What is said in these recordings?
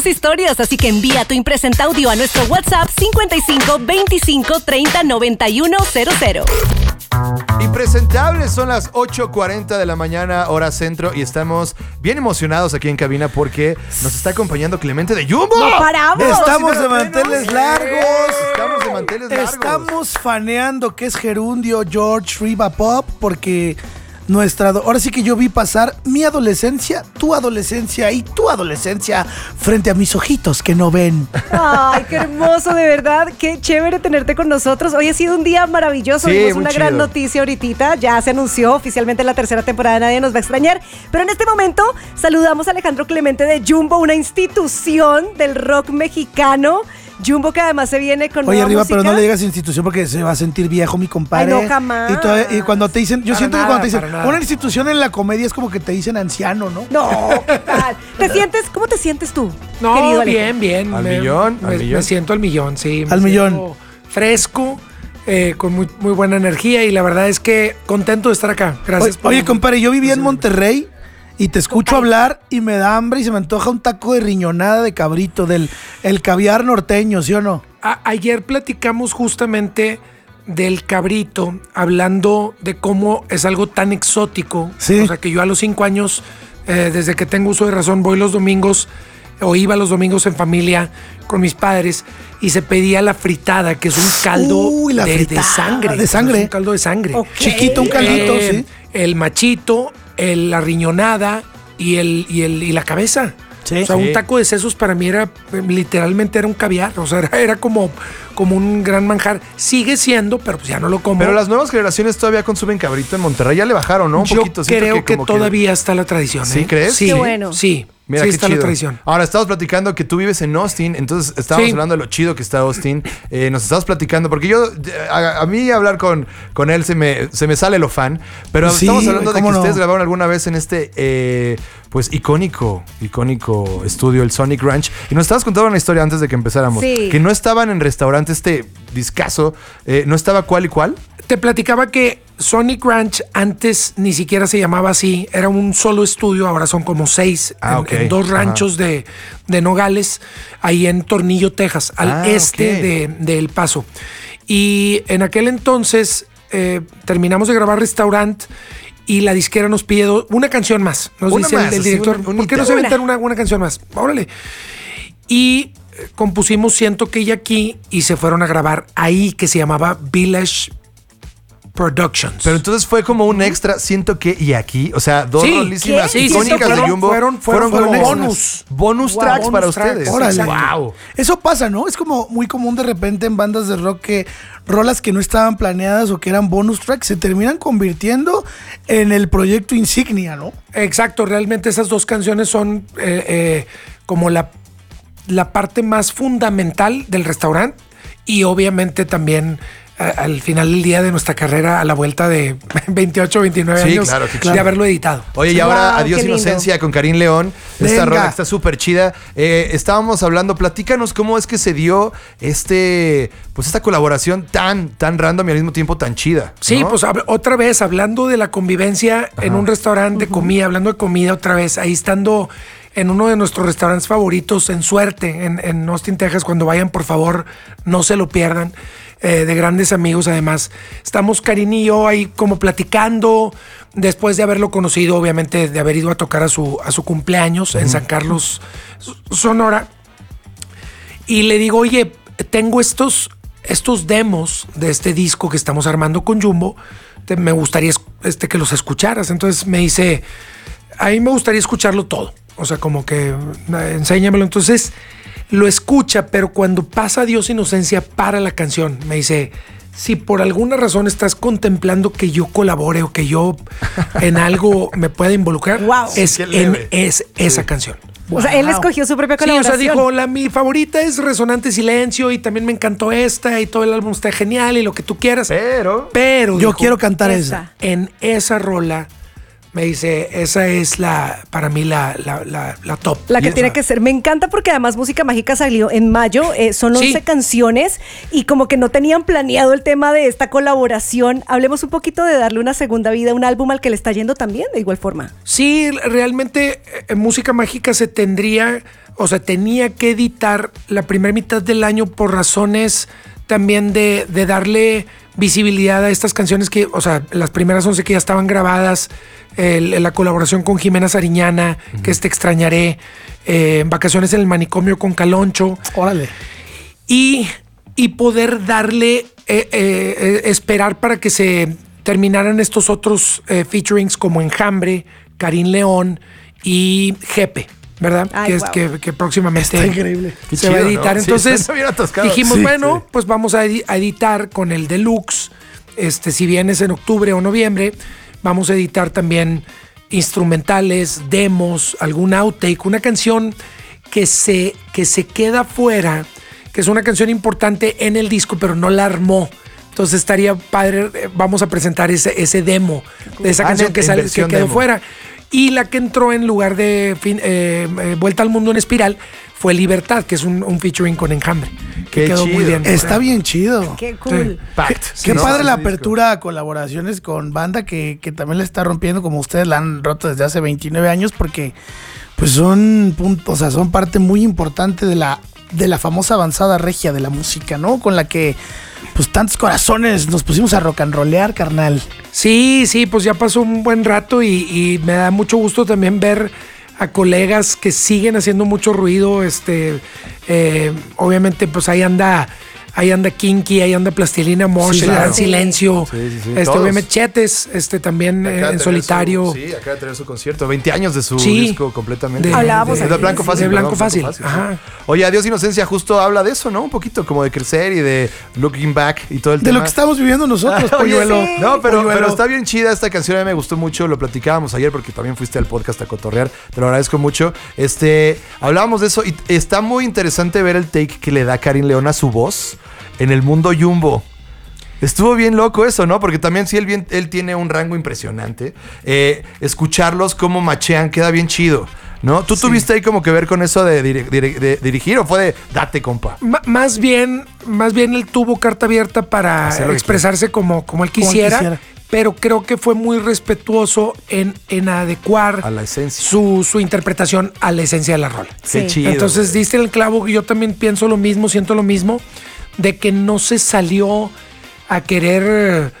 Historias, así que envía tu impresenta audio a nuestro WhatsApp 55 25 30 91 00. Impresentables, son las 8:40 de la mañana, hora centro, y estamos bien emocionados aquí en cabina porque nos está acompañando Clemente de Jumbo. ¡No paramos! Estamos de manteles largos. Estamos de manteles largos. Estamos faneando que es gerundio George Riva Pop porque ahora sí que yo vi pasar mi adolescencia, tu adolescencia y tu adolescencia frente a mis ojitos que no ven. Ay, qué hermoso, de verdad. Qué chévere tenerte con nosotros. Hoy ha sido un día maravilloso. Sí, Vimos muy una chido. gran noticia ahorita. Ya se anunció oficialmente la tercera temporada. Nadie nos va a extrañar. Pero en este momento saludamos a Alejandro Clemente de Jumbo, una institución del rock mexicano. Jumbo, que además se viene con Oye, nueva arriba, música. pero no le digas institución porque se va a sentir viejo mi compadre. Ay, no, jamás. Y cuando te dicen, yo Para siento nada, que cuando te para dicen nada. una institución en la comedia es como que te dicen anciano, ¿no? No, ¿qué tal? ¿Cómo te sientes tú, No, querido Alejo? bien. Al millón, al millón. Me siento al millón, sí. Al Me millón. siento fresco, con muy buena energía y la verdad es que contento de estar acá. Gracias. Oye, compadre, yo vivía en Monterrey y te escucho hablar y me da hambre y se me antoja un taco de riñonada de cabrito, el caviar norteño, ¿sí o no? Ayer platicamos justamente del cabrito, hablando de cómo es algo tan exótico. Sí. O sea, que yo a los 5 años, desde que tengo uso de razón, voy los domingos, o iba los domingos en familia con mis padres, y se pedía la fritada, que es un caldo Uy, la de fritada, sangre. de sangre. Es un caldo de sangre. Ok. Chiquito, un caldito, sí. El machito, la riñonada y la cabeza. Sí. O sea, Sí. un taco de sesos para mí literalmente era un caviar. O sea, era como un gran manjar. Sigue siendo, pero pues ya no lo como. Pero las nuevas generaciones todavía consumen cabrito en Monterrey. Ya le bajaron, ¿no? Un Yo poquito. Siento creo que como todavía está la tradición. ¿Sí ¿eh? crees? Sí, Qué bueno. Sí, Mira, sí qué está chido. la tradición. Ahora, estamos platicando que tú vives en Austin, entonces estábamos Sí. hablando de lo chido que está Austin. Nos estabas platicando, porque a mí hablar con él se me sale lo fan, pero Sí, estamos hablando de que ¿cómo no? ustedes grabaron alguna vez en este, pues, icónico estudio, el Sonic Ranch. Y nos estabas contando una historia antes de que empezáramos, Sí. que no estaban en restaurante discazo, no estaba cuál y cuál. Te platicaba que Sonic Ranch antes ni siquiera se llamaba así, era un solo estudio, ahora son como 6 Ok. en 2 ranchos de Nogales, ahí en Tornillo, Texas, al este ok. de El Paso. Y en aquel entonces terminamos de grabar Restaurant y la disquera nos pide una canción más. Nos Una dice más, el así, director, un ¿por qué no hito. se aventan una canción más? Órale. Y compusimos Siento que ella aquí y se fueron a grabar ahí, que se llamaba Village Productions. Pero entonces fue como un extra, siento que, y aquí, o sea, dos Sí, rolísimas ¿qué? icónicas Siento que de Jumbo fueron como bonus. bonus Wow, tracks para bonus tracks. ustedes. Órale. Wow. Eso pasa, ¿no? Es como muy común de repente en bandas de rock que rolas que no estaban planeadas o que eran bonus tracks se terminan convirtiendo en el proyecto insignia, ¿no? Exacto, realmente esas dos canciones son como la parte más fundamental del restaurante y obviamente también al final del día de nuestra carrera, a la vuelta de 28, 29 Sí, años claro, qué chido. de haberlo editado. Oye, y ahora Wow, Adiós qué lindo. Inocencia con Karim León. Esta Venga. rola está súper chida. Estábamos hablando, platícanos cómo es que se dio esta colaboración tan random y al mismo tiempo tan chida. Sí, ¿no? pues otra vez, hablando de la convivencia en un restaurante de comida, hablando de comida otra vez, ahí estando en uno de nuestros restaurantes favoritos, en Suerte, en Austin, Texas. Cuando vayan, por favor, no se lo pierdan. De grandes amigos, además. Estamos Karin y yo ahí como platicando, después de haberlo conocido, obviamente, de haber ido a tocar a su cumpleaños en San Carlos, Sonora. Y le digo, oye, tengo estos demos de este disco que estamos armando con Jumbo, me gustaría que los escucharas. Entonces me dice, a mí me gustaría escucharlo todo. O sea, como que enséñamelo. Entonces lo escucha, pero cuando pasa Dios Inocencia para la canción, me dice, si por alguna razón estás contemplando que yo colabore o que yo en algo me pueda involucrar, Wow. es esa canción. O sea, él escogió su propia Sí, o colaboración. sea, dijo, mi favorita es Resonante Silencio y también me encantó esta y todo el álbum está genial y lo que tú quieras. Pero Yo dijo, quiero cantar esa. Esa. en esa rola Me dice, esa es para mí la top. La que tiene que ser. Me encanta porque además Música Mágica salió en mayo. Son 11 canciones y como que no tenían planeado el tema de esta colaboración. Hablemos un poquito de darle una segunda vida a un álbum al que le está yendo también de igual forma. Sí, realmente Música Mágica tenía que editar la primera mitad del año por razones también de darle visibilidad a estas canciones que, las primeras 11 que ya estaban grabadas, la colaboración con Jimena Sariñana, que Te Extrañaré, Vacaciones en el Manicomio con Caloncho. Órale. Y poder darle, esperar para que se terminaran estos otros featurings como Enjambre, Karim León y Jepe, ¿verdad? Ay, que próximamente está increíble. se va a editar. ¿No? Entonces Sí, dijimos, sí, pues vamos a editar con el Deluxe, si bien es en octubre o noviembre, vamos a editar también instrumentales, demos, algún outtake, una canción que se queda fuera, que es una canción importante en el disco, pero no la armó. Entonces estaría padre, vamos a presentar ese demo de esa canción que quedó demo. fuera. Y la que entró en lugar de Vuelta al Mundo en Espiral fue Libertad, que es un featuring con Enjambre, que Qué quedó muy chido. bien. Está bien chido. Qué cool. Qué ¿no? padre la Ese disco. apertura a colaboraciones con banda que también le está rompiendo, como ustedes la han roto desde hace 29 años, porque pues son parte muy importante de la famosa avanzada regia de la música, ¿no? Con la que pues tantos corazones nos pusimos a rock and rollear, carnal. Sí, pues ya pasó un buen rato y me da mucho gusto también ver a colegas que siguen haciendo mucho ruido. Obviamente, pues ahí anda Kinky, ahí anda Plastilina Mosh, Sí, el claro. Gran Silencio. Sí, Obviamente Chetes, también Acaba de en tener solitario. Sí, acaba de tener su concierto. 20 años de su Sí. disco completamente. Hablábamos de aquí, Blanco sí. Fácil. De Blanco perdón, Fácil. sí. Ajá. Oye, Adiós Inocencia justo habla de eso, ¿no? Un poquito como de crecer y de looking back y todo el De tema. lo que estamos viviendo nosotros, Oye, polluelo. sí. No, pero Polluelo. está bien chida esta canción, a mí me gustó mucho, lo platicábamos ayer porque también fuiste al podcast a cotorrear, te lo agradezco mucho. Hablábamos de eso y está muy interesante ver el take que le da Karim León a su voz en el mundo Jumbo. Estuvo bien loco eso, ¿no? Porque también sí, él tiene un rango impresionante. Escucharlos cómo machean queda bien chido, ¿no? ¿Tú tuviste ahí como que ver con eso de dirigir o fue de date, compa? Más bien él tuvo carta abierta para Hacer lo que expresarse como él quisiera. Pero creo que fue muy respetuoso en adecuar A la esencia. su interpretación a la esencia de la rola. Qué Sí. chido. Entonces diste en el clavo, yo también pienso lo mismo, siento lo mismo, de que no se salió a querer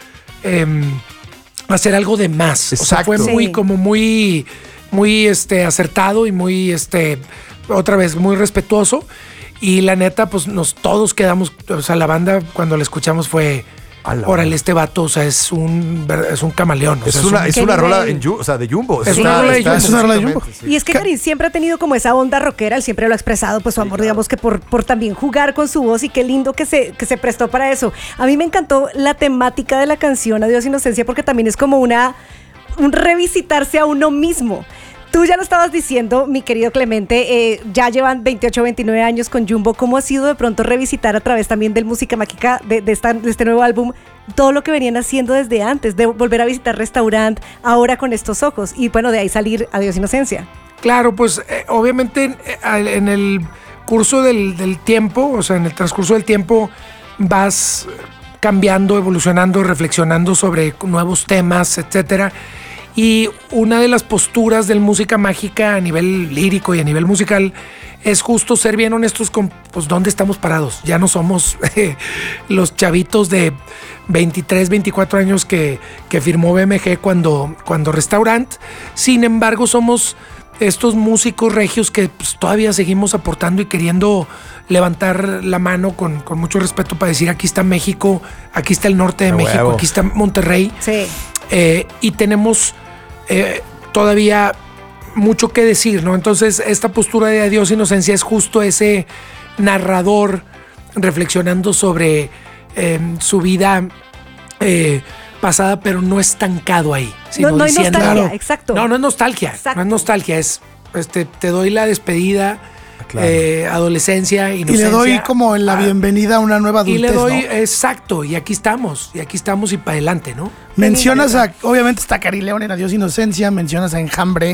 hacer algo de más. Exacto. O sea, fue Sí. muy acertado y muy otra vez muy respetuoso. Y la neta, pues todos quedamos, o sea, la banda cuando la escuchamos fue, órale, este vato, o sea, es un camaleón. O Es sea, una ¿Qué rola nivel? de Jumbo. Es una rola de Jumbo. Es una rola de Jumbo. Sí. Y es que Karim siempre ha tenido como esa onda rockera, él siempre lo ha expresado, pues su amor, digamos que por también jugar con su voz y qué lindo que se prestó para eso. A mí me encantó la temática de la canción Adiós Inocencia porque también es como un revisitarse a uno mismo. Tú ya lo estabas diciendo, mi querido Clemente, ya llevan 28, 29 años con Jumbo. ¿Cómo ha sido de pronto revisitar a través también del Música Mágica, de este nuevo álbum, todo lo que venían haciendo desde antes, de volver a visitar restaurante, ahora con estos ojos? Y bueno, de ahí salir Adiós Inocencia. Claro, pues obviamente en el curso del tiempo, o sea, en el transcurso del tiempo vas cambiando, evolucionando, reflexionando sobre nuevos temas, etcétera. Y una de las posturas del Música Mágica a nivel lírico y a nivel musical es justo ser bien honestos con pues dónde estamos parados. Ya no somos los chavitos de 23, 24 años que firmó BMG cuando Restaurant. Sin embargo, somos estos músicos regios que pues, todavía seguimos aportando y queriendo levantar la mano con mucho respeto para decir aquí está México, aquí está el norte de México, huevo. aquí está Monterrey. Sí. Y tenemos todavía mucho que decir, ¿no? Entonces, esta postura de Adiós Inocencia es justo ese narrador reflexionando sobre su vida pasada, pero no estancado ahí. Sino No hay nostalgia, claro, exacto. No es nostalgia. Exacto. No es nostalgia, es te doy la despedida Claro. adolescencia, Y inocencia. le doy como la bienvenida a una nueva Y adultez, le doy, ¿no? exacto, y aquí estamos y para adelante, ¿no? Mencionas obviamente está Cari León en Adiós Inocencia, mencionas a Enjambre,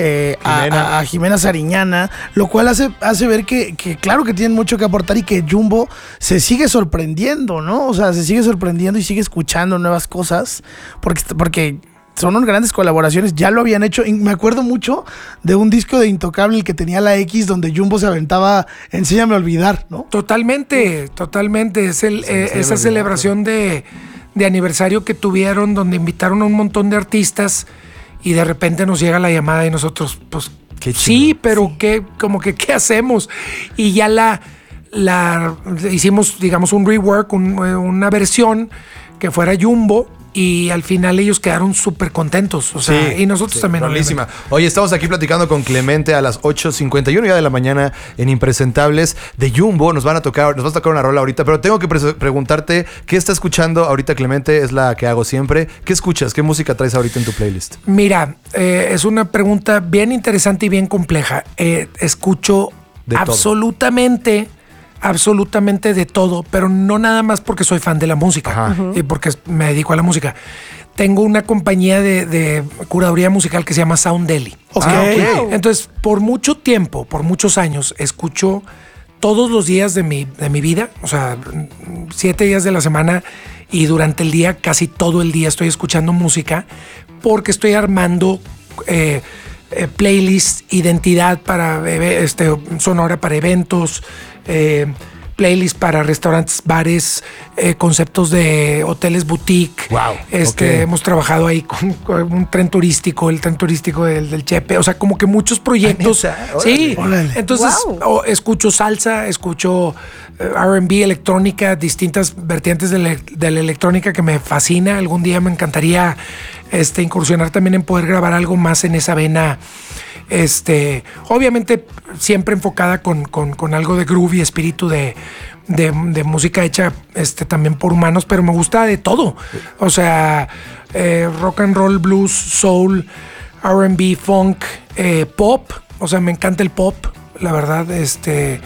a Jimena Sariñana, lo cual hace ver que claro que tienen mucho que aportar y que Jumbo se sigue sorprendiendo, ¿no? O sea, se sigue sorprendiendo y sigue escuchando nuevas cosas, porque son unas grandes colaboraciones, ya lo habían hecho. Y me acuerdo mucho de un disco de Intocable, el que tenía la X, donde Jumbo se aventaba Enséñame a olvidar, ¿no? Totalmente. Es esa celebración de aniversario que tuvieron, donde invitaron a un montón de artistas y de repente nos llega la llamada y nosotros, pues, Qué sí, chido. pero ¿qué hacemos? Y ya la hicimos, digamos, un rework, una versión que fuera Jumbo. Y al final ellos quedaron súper contentos. O sea, y nosotros también. Buenísima. obviamente. Oye, estamos aquí platicando con Clemente a las 8:51 ya de la mañana en Impresentables de Jumbo. Nos vas a tocar una rola ahorita, pero tengo que preguntarte, ¿qué está escuchando ahorita, Clemente? Es la que hago siempre. ¿Qué escuchas? ¿Qué música traes ahorita en tu playlist? Mira, es una pregunta bien interesante y bien compleja. Escucho De todo. absolutamente de todo, pero no nada más porque soy fan de la música Ajá. y porque me dedico a la música. Tengo una compañía de curaduría musical que se llama Sound Deli. Ok. Wow. Entonces, por mucho tiempo, por muchos años, escucho todos los días de mi vida, o sea, 7 días de la semana, y durante el día, casi todo el día estoy escuchando música porque estoy armando playlist, identidad para sonora para eventos, playlist para restaurantes, bares, conceptos de hoteles boutique. Wow, ok. Hemos trabajado ahí con un tren turístico, el tren turístico del Chepe, o sea, como que muchos proyectos. ¿neta? Sí, Órale. entonces Wow. escucho salsa, escucho R&B, electrónica, distintas vertientes de la electrónica que me fascina. Algún día me encantaría incursionar también en poder grabar algo más en esa vena. Obviamente siempre enfocada con algo de groove y espíritu de música hecha también por humanos, pero me gusta de todo. O sea, rock and roll, blues, soul, R&B, funk, pop. O sea, me encanta el pop, la verdad, de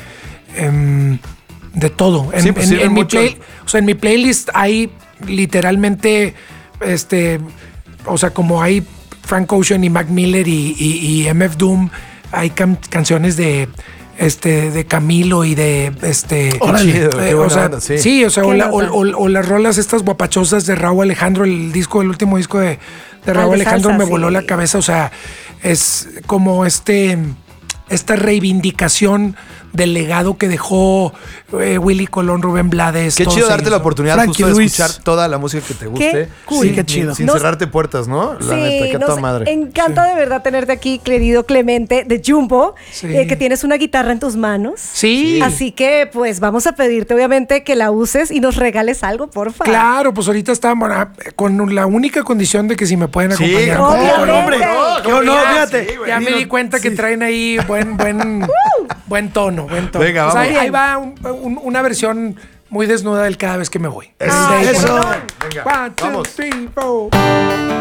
todo. Sí, pues sirve mucho. En mi playlist hay literalmente, o sea, como hay Frank Ocean y Mac Miller y MF Doom, hay canciones de Camilo y de Órale. Chido, qué buena o sea, onda, sí. sí, o sea, Qué o las rolas estas guapachosas de Raúl Alejandro, el último disco de Raúl de Alejandro salsa, me voló sí. la cabeza. O sea, es como esta reivindicación del legado que dejó Willy Colón, Rubén Blades. Qué todos chido darte ellos, la ¿no? oportunidad Frankie justo de Ruiz. escuchar toda la música que te guste. cool. Sí, qué chido. Sin Nos- cerrarte puertas, ¿no? La neta, qué nos toda madre. encanta de verdad tenerte aquí, querido Clemente de Jumbo, Sí. que tienes una guitarra en tus manos. Sí. Así que pues vamos a pedirte obviamente que la uses y nos regales algo, porfa. Claro, pues ahorita estamos con la única condición de que si me pueden Sí, acompañar. ¿cómo? Obviamente. hombre. No, Yo no, Ya- fíjate. Ya me di cuenta que traen ahí buen tono. Venga, Pues vamos. ahí va una versión muy desnuda del cada vez que me voy. Eso. Ay, qué Eso. bonito. Venga, One, two, vamos. three, four.